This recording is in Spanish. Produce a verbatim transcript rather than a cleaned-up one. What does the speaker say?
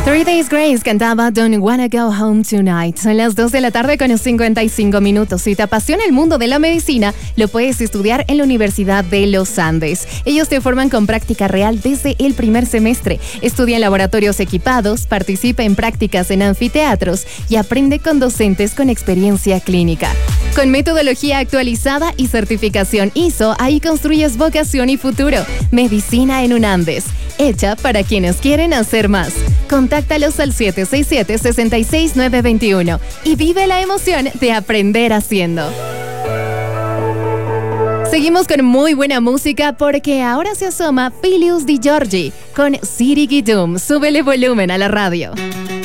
Three Days Grace cantaba Don't Wanna Go Home Tonight. Son las dos de la tarde con cincuenta y cinco minutos. Si te apasiona el mundo de la medicina, lo puedes estudiar en la Universidad de los Andes. Ellos te forman con práctica real desde el primer semestre. Estudia en laboratorios equipados, participa en prácticas en anfiteatros y aprende con docentes con experiencia clínica. Con metodología actualizada y certificación I S O, ahí construyes vocación y futuro. Medicina en UNANDES, hecha para quienes quieren hacer más. Contáctalos al siete seis siete, seis seis nueve dos uno y vive la emoción de aprender haciendo. Seguimos con muy buena música porque ahora se asoma Philius Di Giorgi con Sirigidum. Súbele volumen a la radio.